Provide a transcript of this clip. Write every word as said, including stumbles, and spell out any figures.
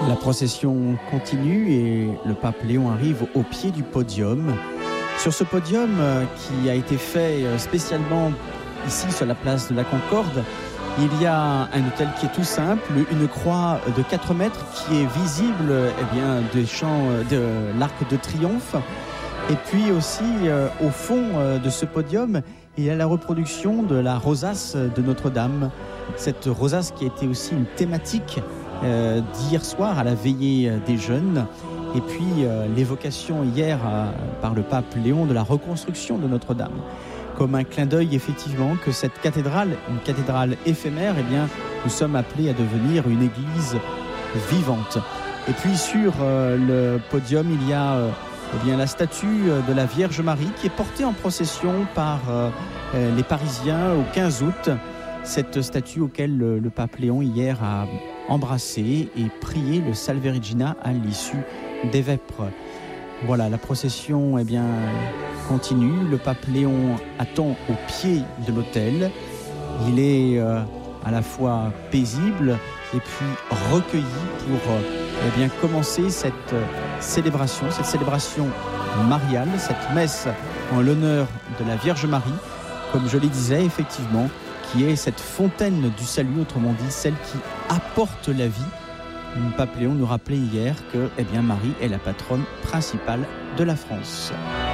La procession continue et le pape Léon arrive au pied du podium. Sur ce podium qui a été fait spécialement ici sur la place de la Concorde, il y a un autel qui est tout simple, une croix de quatre mètres qui est visible eh bien, des champs de l'Arc de Triomphe. Et puis aussi euh, au fond euh, de ce podium, il y a la reproduction de la rosace de Notre-Dame. Cette rosace qui a été aussi une thématique euh, d'hier soir à la veillée des jeunes. Et puis euh, l'évocation hier euh, par le pape Léon de la reconstruction de Notre-Dame. Comme un clin d'œil effectivement que cette cathédrale, une cathédrale éphémère, eh bien, nous sommes appelés à devenir une église vivante. Et puis sur euh, le podium, il y a euh, eh bien, la statue de la Vierge Marie qui est portée en procession par euh, les Parisiens au quinze août. Cette statue auquel le, le pape Léon hier a embrassé et prié le Salve Regina à l'issue des vêpres. Voilà, la procession eh bien, continue. Le pape Léon attend au pied de l'autel. Il est euh, à la fois paisible et puis recueilli pour euh, eh bien, commencer cette euh, célébration, cette célébration mariale, cette messe en l'honneur de la Vierge Marie, comme je le disais effectivement, qui est cette fontaine du salut, autrement dit celle qui apporte la vie. Le pape Léon nous rappelait hier que eh bien, Marie est la patronne principale de la France.